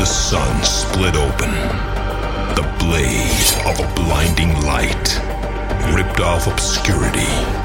the sun split open. The blaze of a blinding light ripped off obscurity